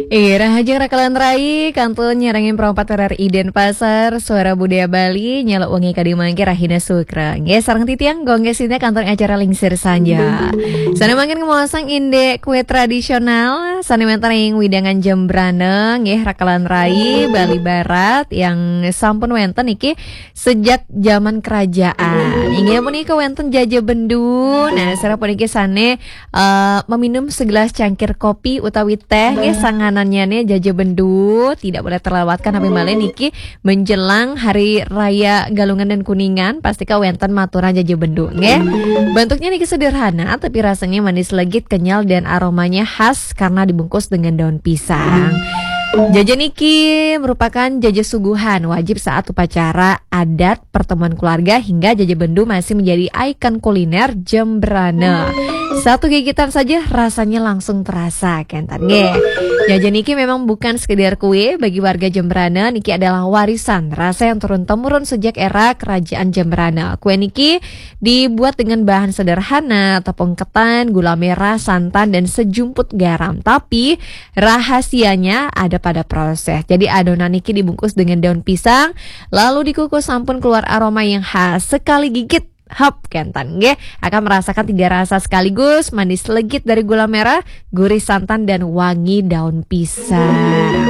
Rahaja Rakalan Rai, kantun nyerangin perompat RRI Denpasar, suara budaya Bali, nyelok wengi kadimangki Rahina Sukra. Nge sarang titiang gongge sini kantor acara lingsir sanja. Sana mangkin ngemasang inde kue tradisional, sana mentareng widangan jembrane, nge Rakalan Rai, Bali Barat, yang sampun wenten iki sejak zaman kerajaan. Inge pun iki wenten jaja bendu, nah sarang pun iki sane meminum segelas cangkir kopi utawi teh, nge sanganannya nih jaja bendu tidak boleh terlewatkan tapi malah niki menjelang hari raya Galungan dan Kuningan pasti wenten maturan jaja bendu nggih. Bentuknya niki sederhana tapi rasanya manis legit, kenyal dan aromanya khas karena dibungkus dengan daun pisang. Jaja niki merupakan jaja suguhan wajib saat upacara adat, pertemuan keluarga, hingga jaja bendu masih menjadi ikon kuliner Jembrane. Satu gigitan saja rasanya langsung terasa kentan nge. Jaja niki memang bukan sekedar kue bagi warga Jembrane, niki adalah warisan rasa yang turun-temurun sejak era kerajaan Jembrane. Kue niki dibuat dengan bahan sederhana, tepung ketan, gula merah, santan dan sejumput garam. Tapi rahasianya ada pada proses. Jadi adonan niki dibungkus dengan daun pisang, lalu dikukus sampun keluar aroma yang khas. Sekali gigit hop kentan nggih akan merasakan 3 rasa sekaligus, manis legit dari gula merah, gurih santan dan wangi daun pisang.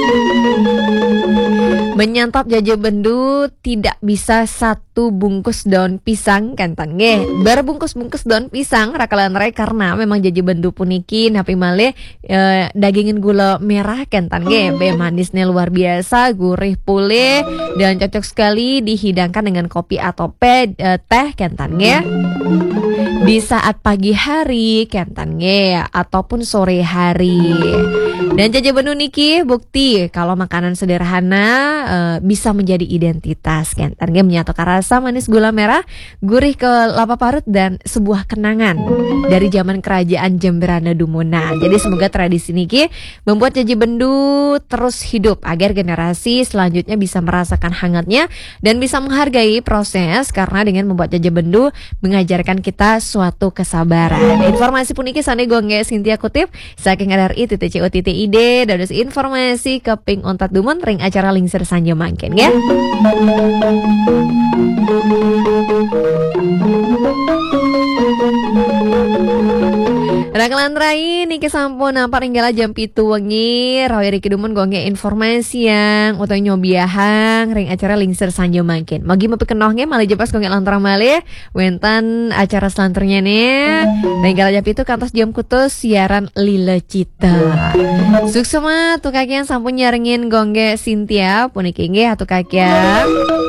Menyantap jaja bendu tidak bisa satu bungkus daun pisang kentan nggih. Berbungkus-bungkus daun pisang Rakalan Rai karena memang jaja bendu puniki napi malih dagingin gula merah kentan nggih. Be manisnya luar biasa, gurih pulih dan cocok sekali dihidangkan dengan kopi atau teh kentan nggih. Di saat pagi hari kentan nggih ataupun sore hari. Dan jaja bendu niki bukti kalau makanan sederhana bisa menjadi identitas kentan nggih, menyatukan rasa manis gula merah, gurih kelapa parut dan sebuah kenangan dari zaman kerajaan Jembrane Dumuna. Jadi semoga tradisi niki membuat jaja bendu terus hidup agar generasi selanjutnya bisa merasakan hangatnya dan bisa menghargai proses, karena dengan membuat jaja bendu mengajarkan kita suatu kesabaran. Informasi puniki sane gongge Sintia kutip saking RRI.co.id dan informasi ke Ping Ontat Dumon ring acara lingsir sanja mangken ya. Rakalan Rai niki sampun nampak ninggala jam 7 wengi rawi Riki Dumon gongge informasi yang utang nyobiahang ring acara lingsir sanja mangken. Magi mepi kenohnya malah jepas gongge lantarang malih wentan acara selanturnya nih. Ninggala jam 7 kantos jam kutus siaran Lila Cita. Suksema tuh kakian sampun nyarengin gongge Sintia puniki nggih atuh kakian.